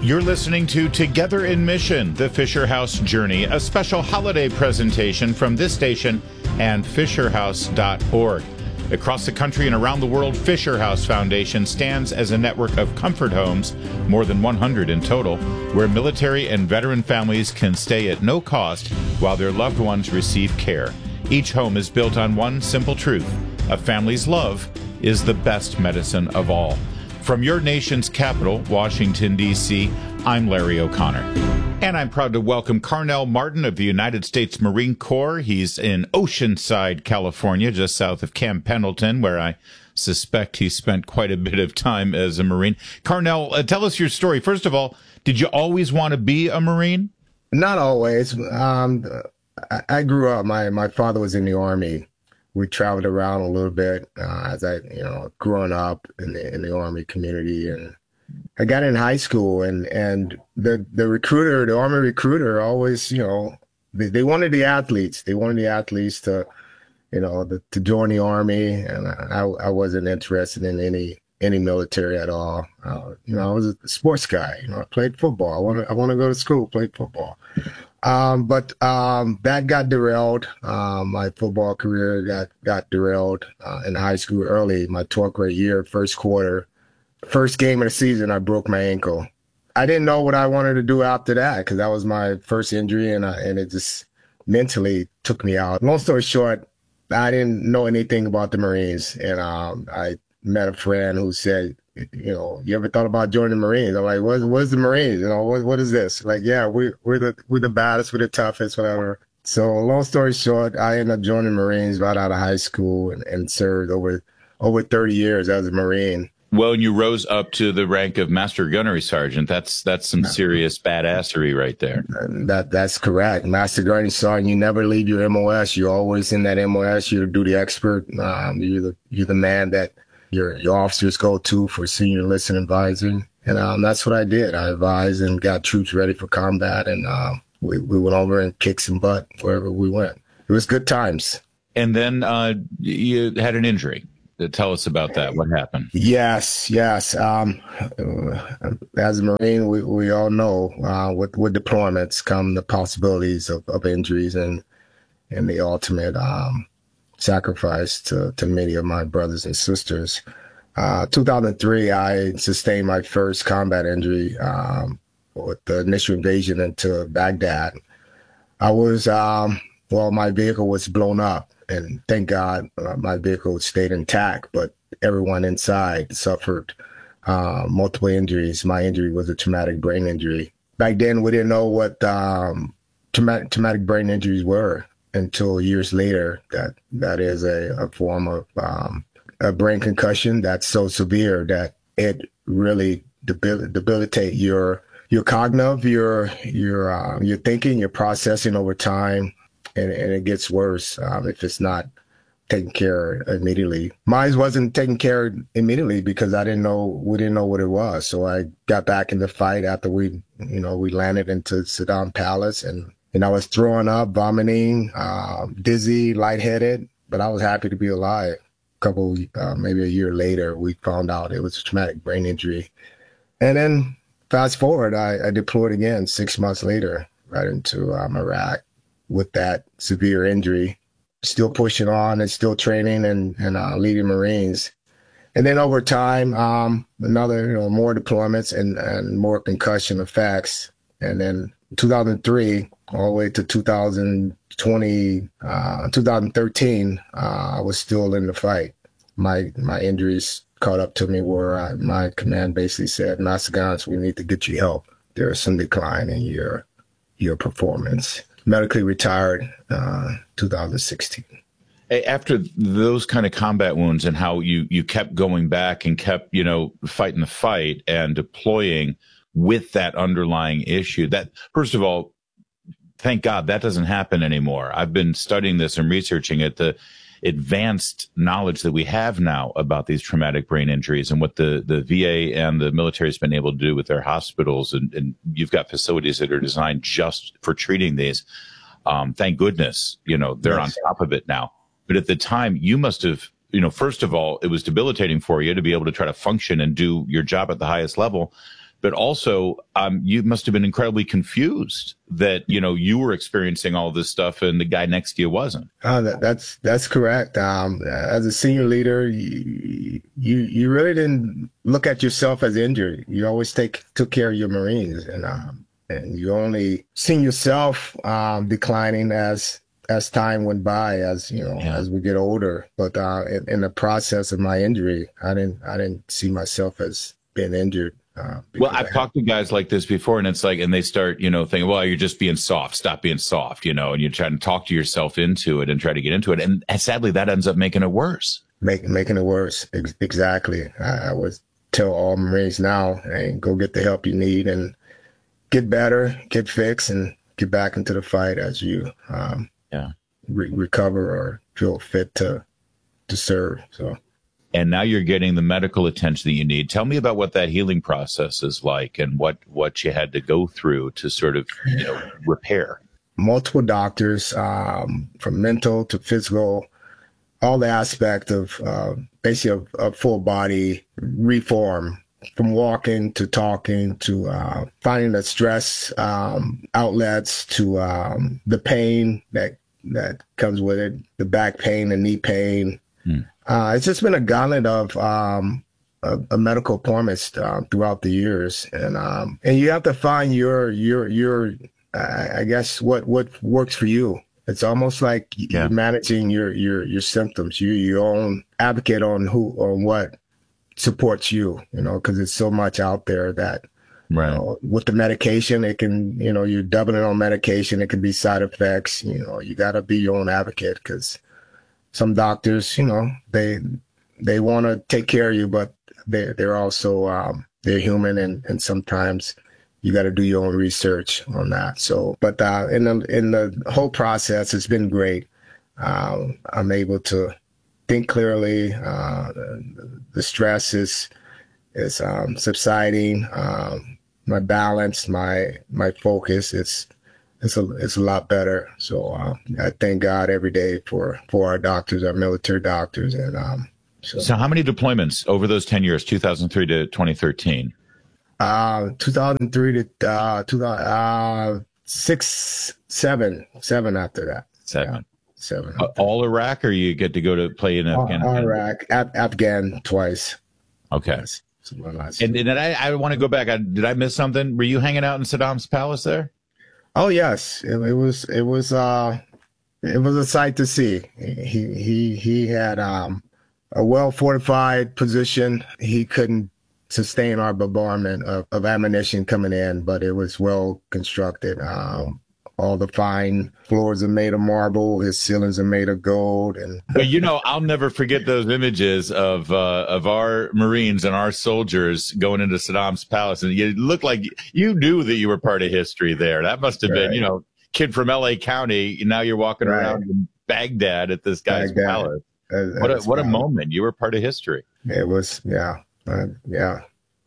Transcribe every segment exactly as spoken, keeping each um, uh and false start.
You're listening to Together in Mission, the Fisher House Journey, a special holiday presentation from this station and fisher house dot org. Across the country and around the world, Fisher House Foundation stands as a network of comfort homes, more than one hundred in total, where military and veteran families can stay at no cost while their loved ones receive care. Each home is built on one simple truth: a family's love is the best medicine of all. From your nation's capital, Washington, D C, I'm Larry O'Connor. And I'm proud to welcome Carnell Martin of the United States Marine Corps. He's in Oceanside, California, just south of Camp Pendleton, where I suspect he spent quite a bit of time as a Marine. Carnell, uh, tell us your story. First of all, did you always want to be a Marine? Not always. Um, I, I grew up, my, my father was in the Army. We traveled around a little bit uh, as I, you know, growing up in the, in the Army community. And I got in high school, and, and the, the recruiter, the Army recruiter always, you know, they, they wanted the athletes. They wanted the athletes to, you know, the, to join the Army. And I, I wasn't interested in any any military at all. Uh, you know, I was a sports guy. You know, I played football. I want to I want to go to school, play football. Um, but um, that got derailed. Um, my football career got got derailed uh, in high school early. My twelfth grade year, first quarter, first game of the season, I broke my ankle. I didn't know what I wanted to do after that because that was my first injury, and I, and it just mentally took me out. Long story short, I didn't know anything about the Marines, and um, I met a friend who said, you know, you ever thought about joining the Marines? I'm like, what, what's the Marines? You know, what, what is this? Like, yeah, we, we're the, we're the baddest, we're the toughest, whatever. So long story short, I ended up joining the Marines right out of high school and, and served over, over thirty years as a Marine. Well, and you rose up to the rank of Master Gunnery Sergeant. That's, that's some serious badassery right there. That, that's correct. Master Gunnery Sergeant, you never leave your M O S. You're always in that M O S. You're the duty expert. Um, you're the, you're the man that your your officers go to for senior enlistment advising. And um, that's what I did. I advised and got troops ready for combat. And um, we, we went over and kicked some butt wherever we went. It was good times. And then uh, you had an injury. Tell us about that. What happened? Yes, yes. Um, as a Marine, we, we all know uh, with, with deployments come the possibilities of, of injuries and, and the ultimate um sacrifice to, to many of my brothers and sisters. Uh, two thousand three, I sustained my first combat injury um, with the initial invasion into Baghdad. I was, um, well, my vehicle was blown up, and thank God uh, my vehicle stayed intact, but everyone inside suffered uh, multiple injuries. My injury was a traumatic brain injury. Back then, we didn't know what um, traumatic, traumatic brain injuries were until years later. That that is a, a form of um, a brain concussion that's so severe that it really debil- debilitate your your cognitive, your your uh, your thinking, your processing over time, and, and it gets worse um, if it's not taken care of immediately. Mine wasn't taken care of immediately because I didn't know we didn't know what it was. So I got back in the fight after we you know we landed into Saddam Palace, and And I was throwing up, vomiting, uh, dizzy, lightheaded, but I was happy to be alive. A couple, uh, maybe a year later, we found out it was a traumatic brain injury. And then fast forward, I, I deployed again six months later, right into um, Iraq with that severe injury, still pushing on and still training and, and uh, leading Marines. And then over time, um, another, you know, more deployments and, and more concussion effects. And then two thousand three, all the way to two thousand twenty, uh, two thousand thirteen, uh, I was still in the fight. My my injuries caught up to me where I, my command basically said, Master Guns, we need to get you help. There is some decline in your your performance. Medically retired uh, two thousand sixteen. After those kind of combat wounds and how you, you kept going back and kept, you know, fighting the fight and deploying with that underlying issue, that, first of all, thank God that doesn't happen anymore. I've been studying this and researching it, the advanced knowledge that we have now about these traumatic brain injuries and what the, the V A and the military has been able to do with their hospitals. And, and you've got facilities that are designed just for treating these. Um, thank goodness, you know, they're yes. on top of it now. But at the time, you must have, you know, first of all, it was debilitating for you to be able to try to function and do your job at the highest level. but also um, you must have been incredibly confused that, you know, you were experiencing all this stuff and the guy next to you wasn't. Uh, that, that's that's correct. Um, as a senior leader, you, you you really didn't look at yourself as injured. You always take took care of your Marines, and um, and you only seen yourself um, declining as as time went by, as you know, yeah. as we get older. But uh, in, in the process of my injury, I didn't I didn't see myself as being injured. Uh, well, I've talked to guys like this before, and it's like, and they start, you know, thinking, well, you're just being soft. Stop being soft, you know, and you try to talk to yourself into it and try to get into it. And, and sadly, that ends up making it worse. Make, making it worse. Ex- exactly. I, I would tell all Marines now, hey, go get the help you need and get better, get fixed, and get back into the fight as you um, yeah. re- recover or feel fit to to serve. So. And now you're getting the medical attention that you need. Tell me about what that healing process is like and what, what you had to go through to sort of, you know, repair. Multiple doctors, um, from mental to physical, all the aspect of uh, basically a, a full body reform, from walking to talking to uh, finding the stress um, outlets to um, the pain that that comes with it, the back pain, the knee pain. Hmm. Uh, it's just been a gauntlet of um, a, a medical appointments uh, throughout the years, and um, and you have to find your your your uh, I guess what what works for you. It's almost like yeah. you're managing your your your symptoms. You your own advocate on who on what supports you. You know, because it's so much out there that. Right. You know, with the medication, it can, you know, you're doubling on medication. It can be side effects. You know, you got to be your own advocate, because some doctors, you know, they they want to take care of you, but they they're also um, they're human, and, and sometimes you got to do your own research on that. So, but uh, in the in the whole process, it's been great. Um, I'm able to think clearly. Uh, the, the stress is is um, subsiding. Um, my balance, my my focus, it's it's a it's a lot better. So uh, I thank God every day for for our doctors, our military doctors, and um. So, so how many deployments over those ten years, two thousand three to twenty thirteen? Uh, two thousand three to uh, two thousand uh, six, seven, seven after that. Seven, yeah, seven. Uh, all Iraq, or you get to go to play in Afghanistan? Iraq, Af- Afghan twice. Okay. Yes. And, and I, I want to go back. I, did I miss something? Were you hanging out in Saddam's palace there? Oh yes, it, it was. It was. Uh, it was a sight to see. He he he had um, a well fortified position. He couldn't sustain our bombardment of, of ammunition coming in, but it was well constructed. Um, all the fine floors are made of marble. His ceilings are made of gold. And well, you know, I'll never forget those images of uh, of our Marines and our soldiers going into Saddam's palace, and you looked like you knew that you were part of history there. That must have right. been, you know, kid from L A County. Now you're walking right. around in Baghdad at this guy's Baghdad. palace. That, what a what a moment! You were part of history. It was, yeah, uh, yeah.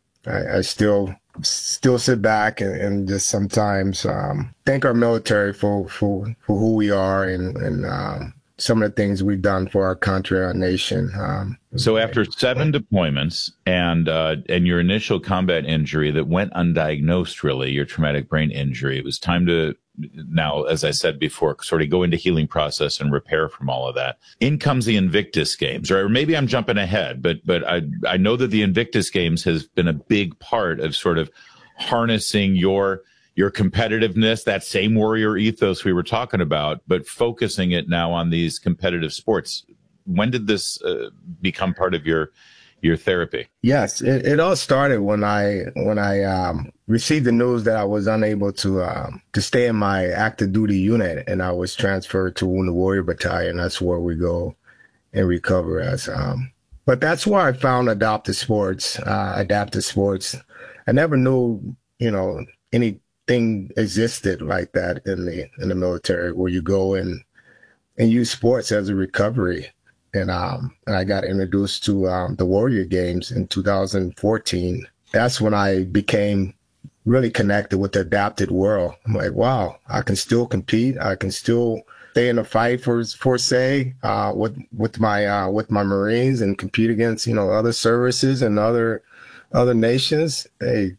I, I still. still sit back and, and just sometimes um, thank our military for, for, for who we are and, and um, some of the things we've done for our country, our nation. Um, so after seven deployments and uh, and your initial combat injury that went undiagnosed, really, your traumatic brain injury, it was time to now, as I said before, sort of go into healing process and repair from all of that. In comes the Invictus Games, or maybe I'm jumping ahead, but but I I know that the Invictus Games has been a big part of sort of harnessing your your competitiveness, that same warrior ethos we were talking about, but focusing it now on these competitive sports. When did this uh, become part of your your therapy? Yes, it, it all started when I when I um, received the news that I was unable to um, to stay in my active duty unit, and I was transferred to Wounded Warrior Battalion. That's where we go and recover as. Um, but that's where I found adaptive sports. Uh, adaptive sports. I never knew, you know, anything existed like that in the in the military, where you go and and use sports as a recovery. And um, and I got introduced to um, the Warrior Games in two thousand fourteen. That's when I became really connected with the adapted world. I'm like, wow, I can still compete. I can still stay in a fight for for say uh, with with my uh, with my Marines and compete against, you know, other services and other other nations. Hey,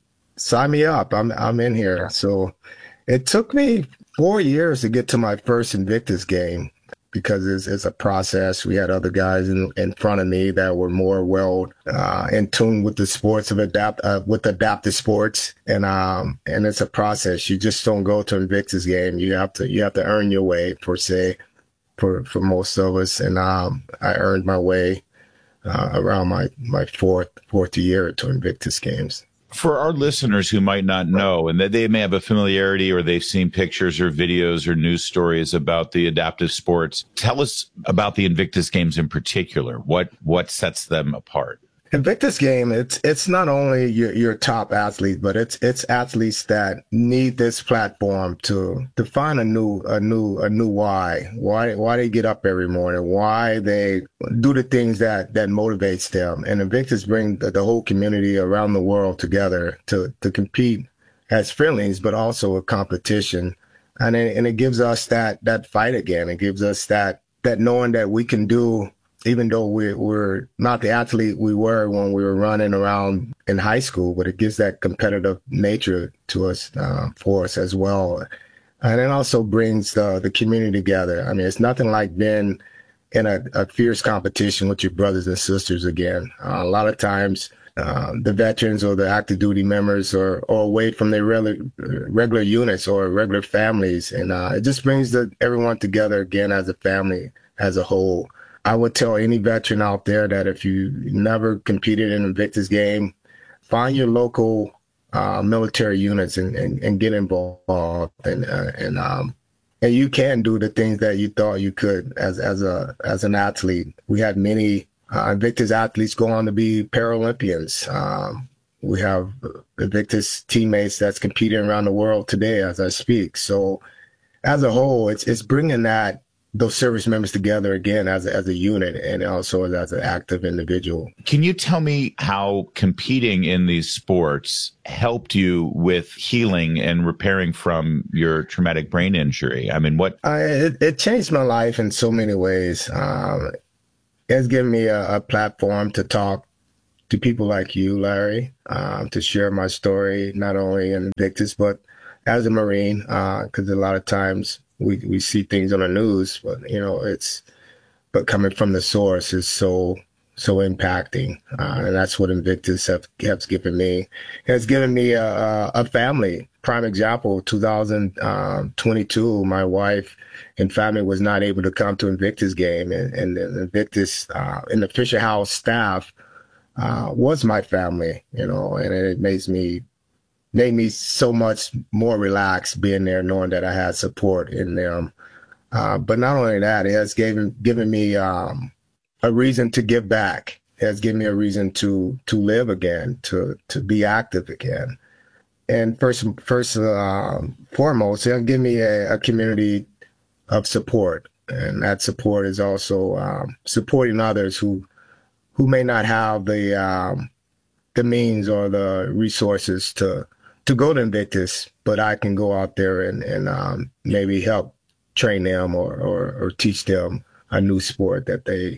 sign me up. I'm I'm in here. So it took me four years to get to my first Invictus game because it's, it's a process. We had other guys in, in front of me that were more well uh, in tune with the sports of adapt uh, with adaptive sports, and um and it's a process. You just don't go to Invictus game. You have to you have to earn your way, per se, for for most of us. And um I earned my way uh, around my my fourth fourth year to Invictus games. For our listeners who might not know, and that they may have a familiarity or they've seen pictures or videos or news stories about the adaptive sports, tell us about the Invictus games in particular. What what sets them apart? Invictus game, it's it's not only your, your top athletes, but it's it's athletes that need this platform to to find a new a new a new why why why they get up every morning, why they do the things that that motivates them. And Invictus bring the, the whole community around the world together to to compete as friendlies, but also a competition. And it, and it gives us that that fight again. It gives us that that knowing that we can do. Even though we're, we're not the athlete we were when we were running around in high school, but it gives that competitive nature to us, uh, for us as well. And it also brings the, the community together. I mean, it's nothing like being in a, a fierce competition with your brothers and sisters again. Uh, a lot of times, uh, the veterans or the active duty members are, are away from their regular, regular units or regular families. And uh, it just brings the, everyone together again as a family, as a whole. I would tell any veteran out there that if you never competed in an Invictus game, find your local uh, military units and, and, and get involved. And uh, and um and you can do the things that you thought you could as as a as an athlete. We had many uh, Invictus athletes go on to be Paralympians. Um, we have Invictus teammates that's competing around the world today as I speak. So as a whole, it's it's bringing that. Those service members together again as a, as a unit and also as, as an active individual. Can you tell me how competing in these sports helped you with healing and repairing from your traumatic brain injury? I mean, what? Uh, it, it changed my life in so many ways. Um, it's given me a, a platform to talk to people like you, Larry, um, to share my story, not only in Invictus, but as a Marine, because uh, a lot of times We, we see things on the news, but, you know, it's, but coming from the source is so, so impacting. Uh, and that's what Invictus have, has given me. It has given me a, a family. Prime example, two thousand twenty-two, my wife and family was not able to come to Invictus game. And, and the Invictus, uh, and the Fisher House staff, uh, was my family, you know, and it makes me, made me so much more relaxed being there, knowing that I had support in them. Uh, but not only that, it has given given me um, a reason to give back. It has given me a reason to to live again, to to be active again. And first, first uh, foremost, it has given me a, a community of support, and that support is also um, supporting others who who may not have the um, the means or the resources to. to go to Invictus, but I can go out there and, and um, maybe help train them or, or, or teach them a new sport that they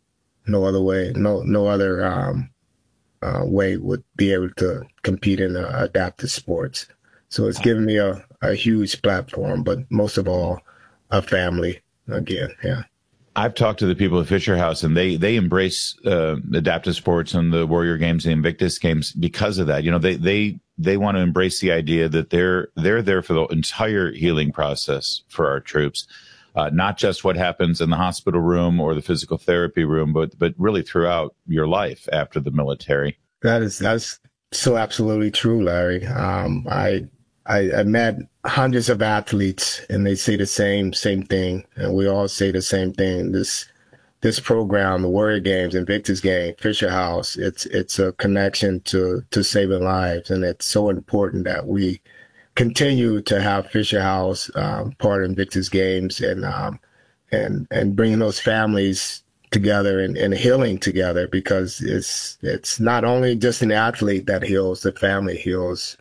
no other way, no no other um, uh, way would be able to compete in uh, adaptive sports. So it's given me a, a huge platform, but most of all, a family again, yeah. I've talked to the people at Fisher House, and they they embrace uh, adaptive sports and the Warrior Games, the Invictus Games, because of that. You know, they they they want to embrace the idea that they're they're there for the entire healing process for our troops, uh, not just what happens in the hospital room or the physical therapy room, but but really throughout your life after the military. That is that's so absolutely true, Larry. Um, I. I, I met hundreds of athletes, and they say the same same thing, and we all say the same thing. This this program, the Warrior Games, Invictus Game, Fisher House, it's it's a connection to to saving lives, and it's so important that we continue to have Fisher House um, part of Invictus Games, and um, and and bringing those families together and, and healing together, because it's it's not only just an athlete that heals, the family heals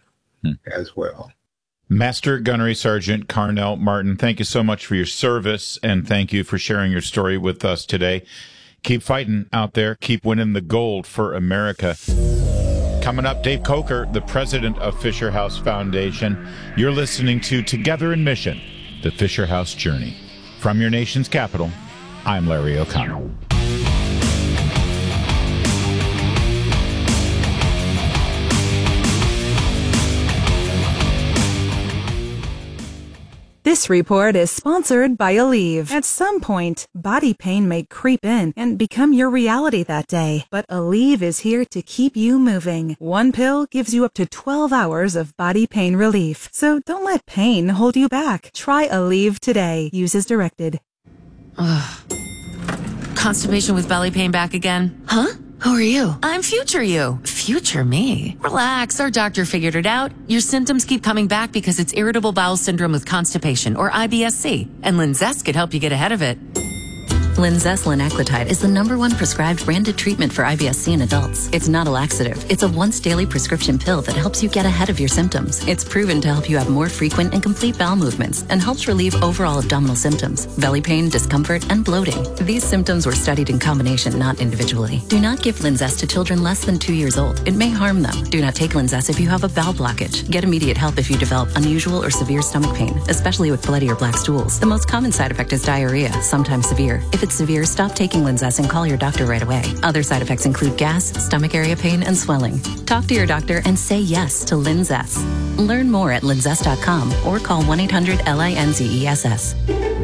as well. Master Gunnery Sergeant Carnell Martin, thank you so much for your service, and thank you for sharing your story with us today. Keep fighting out there. Keep winning the gold for America. Coming up, Dave Coker, the president of Fisher House Foundation. You're listening to Together in Mission, the Fisher House Journey. From your nation's capital, I'm Larry O'Connell. This report is sponsored by Aleve. At some point, body pain may creep in and become your reality that day. But Aleve is here to keep you moving. One pill gives you up to twelve hours of body pain relief. So don't let pain hold you back. Try Aleve today. Use as directed. Ugh. Constipation with belly pain back again? Huh? Who are you? I'm future you. Future me? Relax, our doctor figured it out. Your symptoms keep coming back because it's irritable bowel syndrome with constipation, or I B S C, and Linzess could help you get ahead of it. Linzess linaclotide is the number one prescribed branded treatment for I B S C in adults. It's not a laxative. It's a once daily prescription pill that helps you get ahead of your symptoms. It's proven to help you have more frequent and complete bowel movements and helps relieve overall abdominal symptoms, belly pain, discomfort, and bloating. These symptoms were studied in combination, not individually. Do not give Linzess to children less than two years old. It may harm them. Do not take Linzess if you have a bowel blockage. Get immediate help if you develop unusual or severe stomach pain, especially with bloody or black stools. The most common side effect is diarrhea, sometimes severe. If it's severe, stop taking Linzess and call your doctor right away. Other side effects include gas, stomach area pain, and swelling. Talk to your doctor and say yes to Linzess. Learn more at linzess dot com or call one eight hundred L I N Z E S S.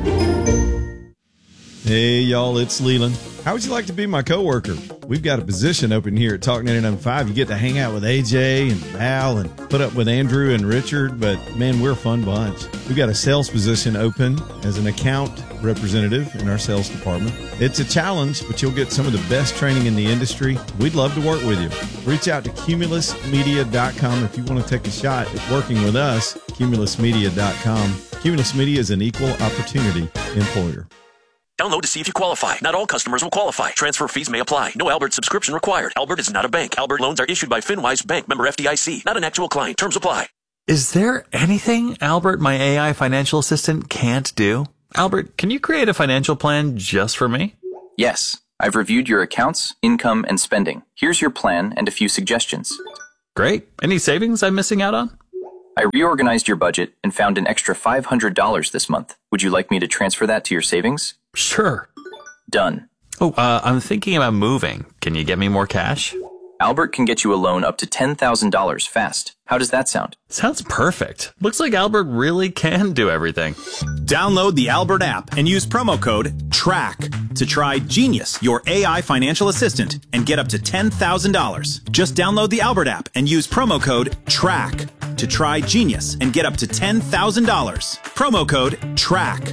Hey, y'all, it's Leland. How would you like to be my coworker? We've got a position open here at Talk ninety-nine point five. You get to hang out with A J and Val and put up with Andrew and Richard, but man, we're a fun bunch. We've got a sales position open as an account representative in our sales department. It's a challenge, but you'll get some of the best training in the industry. We'd love to work with you. Reach out to cumulus media dot com if you want to take a shot at working with us, cumulus media dot com. Cumulus Media is an equal opportunity employer. Download to see if you qualify. Not all customers will qualify. Transfer fees may apply. No Albert subscription required. Albert is not a bank. Albert loans are issued by FinWise Bank, member F D I C. Not an actual client. Terms apply. Is there anything Albert, my A I financial assistant, can't do? Albert, can you create a financial plan just for me? Yes. I've reviewed your accounts, income, and spending. Here's your plan and a few suggestions. Great. Any savings I'm missing out on? I reorganized your budget and found an extra five hundred dollars this month. Would you like me to transfer that to your savings? Sure. Done. Oh, uh, I'm thinking about moving. Can you get me more cash? Albert can get you a loan up to ten thousand dollars fast. How does that sound? Sounds perfect. Looks like Albert really can do everything. Download the Albert app and use promo code TRACK to try Genius, your A I financial assistant, and get up to ten thousand dollars. Just download the Albert app and use promo code TRACK to try Genius and get up to ten thousand dollars. Promo code TRACK.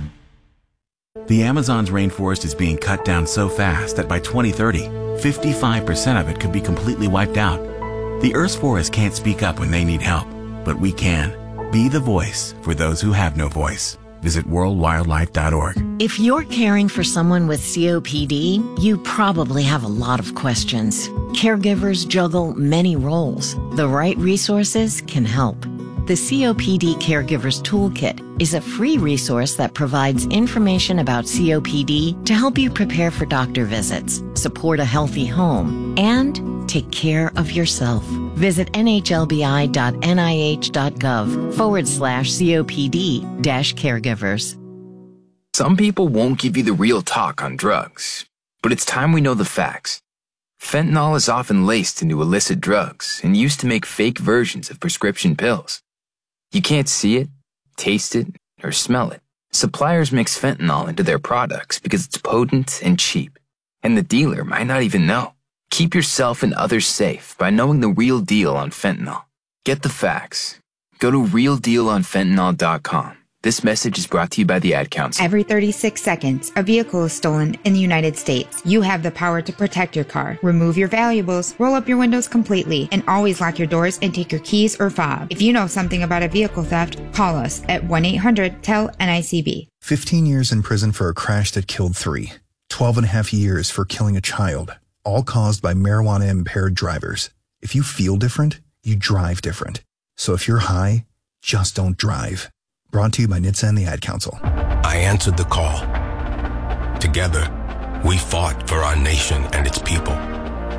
The Amazon's rainforest is being cut down so fast that by twenty thirty, fifty-five percent of it could be completely wiped out. The Earth's forests can't speak up when they need help, but we can. Be the voice for those who have no voice. Visit world wildlife dot org. If you're caring for someone with C O P D, you probably have a lot of questions. Caregivers juggle many roles. The right resources can help. The C O P D Caregivers Toolkit is a free resource that provides information about C O P D to help you prepare for doctor visits, support a healthy home, and take care of yourself. Visit N H L B I dot N I H dot gov forward slash COPD dash caregivers. Some people won't give you the real talk on drugs, but it's time we know the facts. Fentanyl is often laced into illicit drugs and used to make fake versions of prescription pills. You can't see it, taste it, or smell it. Suppliers mix fentanyl into their products because it's potent and cheap, and the dealer might not even know. Keep yourself and others safe by knowing the real deal on fentanyl. Get the facts. Go to real deal on fentanyl dot com. This message is brought to you by the Ad Council. Every thirty-six seconds, a vehicle is stolen in the United States. You have the power to protect your car. Remove your valuables, roll up your windows completely, and always lock your doors and take your keys or fob. If you know something about a vehicle theft, call us at one eight hundred T E L N I C B. fifteen years in prison for a crash that killed three. twelve and a half years for killing a child, all caused by marijuana-impaired drivers. If you feel different, you drive different. So if you're high, just don't drive. Brought to you by N H T S A and the Ad Council. I answered the call. Together, we fought for our nation and its people.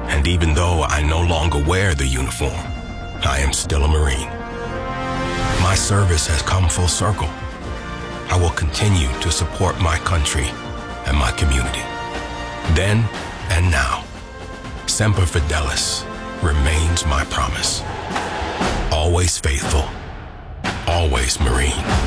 And even though I no longer wear the uniform, I am still a Marine. My service has come full circle. I will continue to support my country and my community. Then and now, Semper Fidelis remains my promise. Always faithful, always Marine.